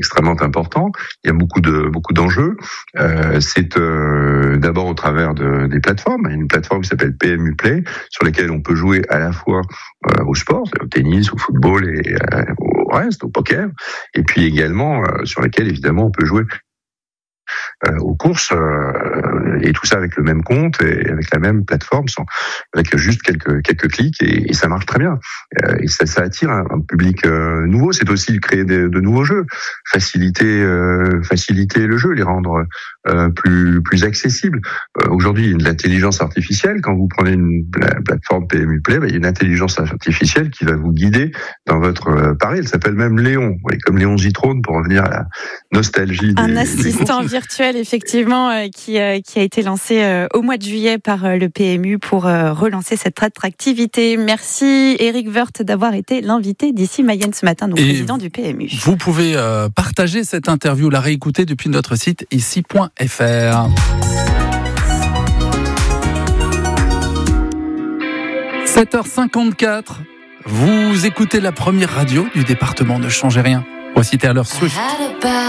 extrêmement important. Il y a beaucoup d'enjeux. C'est d'abord au travers des plateformes. Il y a une plateforme qui s'appelle PMU Play, sur laquelle on peut jouer à la fois au sport, au tennis, au football et au reste, au poker, et puis également sur laquelle évidemment on peut jouer aux courses, et tout ça avec le même compte et avec la même plateforme, avec juste quelques clics, et ça marche très bien. Et ça attire un public nouveau. C'est aussi créer de nouveaux jeux, faciliter le jeu, les rendre plus accessibles. Aujourd'hui, il y a de l'intelligence artificielle. Quand vous prenez la plateforme PMU Play, il y a une intelligence artificielle qui va vous guider dans votre pari. Elle s'appelle même Léon, comme Léon Zitrone, pour revenir à la nostalgie. Un assistant virtuel, effectivement, qui a été lancé au mois de juillet par le PMU pour relancer cette attractivité. Merci Éric Woerth d'avoir été l'invité d'ici Mayenne ce matin, donc président du PMU. Vous pouvez partager cette interview, la réécouter depuis notre site ici.fr. 7h54, vous écoutez la première radio du département, ne changez rien. Voici Taylor Swift.